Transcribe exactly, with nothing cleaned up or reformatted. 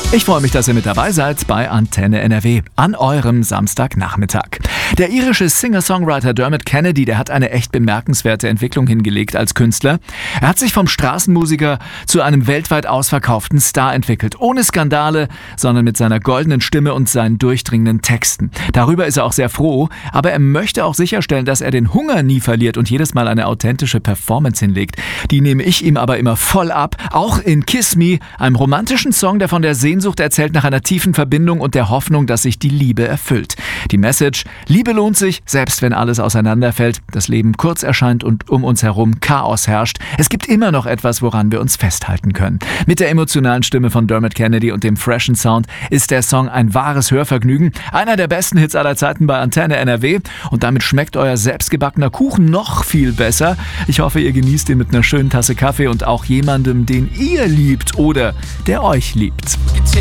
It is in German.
Ich freue mich, dass ihr mit dabei seid bei Antenne N R W an eurem Samstagnachmittag. Der irische Singer-Songwriter Dermot Kennedy, der hat eine echt bemerkenswerte Entwicklung hingelegt als Künstler. Er hat sich vom Straßenmusiker zu einem weltweit ausverkauften Star entwickelt. Ohne Skandale, sondern mit seiner goldenen Stimme und seinen durchdringenden Texten. Darüber ist er auch sehr froh, aber er möchte auch sicherstellen, dass er den Hunger nie verliert und jedes Mal eine authentische Performance hinlegt. Die nehme ich ihm aber immer voll ab. Auch in Kiss Me, einem romantischen Song, der von der Sehnsucht erzählt nach einer tiefen Verbindung und der Hoffnung, dass sich die Liebe erfüllt. Die Message: Liebe lohnt sich, selbst wenn alles auseinanderfällt, das Leben kurz erscheint und um uns herum Chaos herrscht. Es gibt immer noch etwas, woran wir uns festhalten können. Mit der emotionalen Stimme von Dermot Kennedy und dem freshen Sound ist der Song ein wahres Hörvergnügen. Einer der besten Hits aller Zeiten bei Antenne N R W und damit schmeckt euer selbstgebackener Kuchen noch viel besser. Ich hoffe, ihr genießt ihn mit einer schönen Tasse Kaffee und auch jemandem, den ihr liebt oder der euch liebt.